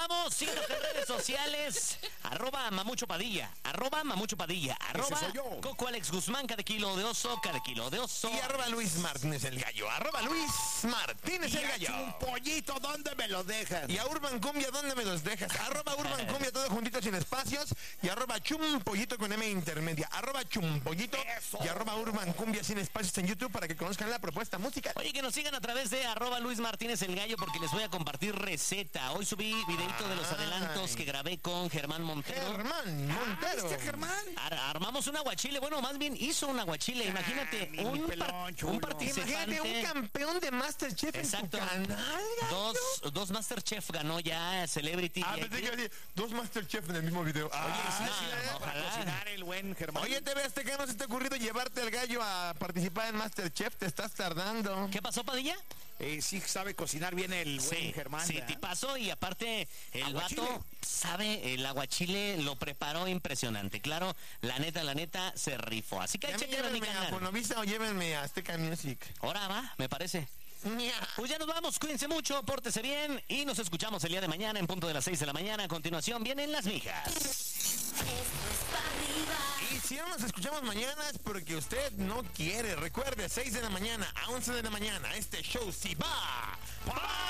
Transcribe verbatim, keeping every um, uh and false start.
vamos. Síguenos en redes sociales. Arroba Mamucho Padilla. Arroba Mamucho Padilla. Arroba soy yo. Coco Alex Guzmán, cada kilo de oso, cada kilo de oso. Y arroba Luis Martínez el Gallo. Arroba Luis Martínez Y el a Gallo. un pollito, ¿dónde me lo dejan? Y a Urban Cumbia, ¿dónde me los dejas? Arroba Urban Cumbia, todo juntito sin espacios. Y arroba Chumpollito con M intermedia. Arroba Chumpollito. Eso. Y arroba Urban Cumbia sin espacios en YouTube para que conozcan la propuesta musical. Oye, que nos sigan a través de arroba Luis Martínez el Gallo porque les voy a compartir receta. Hoy subí videito de los adelantos Ay. que grabé con Germán Montero. Germán Montero. ¿Este Germán? Ar- armamos un aguachile, bueno, más bien hizo un aguachile. Imagínate, mi- mi un, pelón, par- chulo. un participante. Imagínate un campeón de Masterchef Exacto. en tu canal. Dos, dos Masterchef ganó ya Celebrity. Ah, y pensé aquí- que iba a decir, dos Masterchef en el mismo video. Oye, Ah, sí, no, sí, no, para ojalá. cocinar el buen Germán. Oye, T V Azteca, ¿no se te ha ocurrido llevarte al Gallo a participar en Masterchef? Te estás tardando. ¿Qué pasó, Padilla? Eh, sí sabe cocinar bien el buen Germán. sí, ¿verdad? tipazo, y aparte el Aguachile. vato sabe, el aguachile lo preparó impresionante. Claro, la neta, la neta, se rifó. Así que Ya me chequenlo en mi llévenme a canal. Fonovisa o llévenme a Azteca Music. Ahora va, me parece. Pues ya nos vamos, cuídense mucho, pórtese bien y nos escuchamos el día de mañana en punto de las seis de la mañana. A continuación vienen las mijas. Esto es para arriba. Y si no nos escuchamos mañana es porque usted no quiere. Recuerde, seis de la mañana a once de la mañana, este show sí va para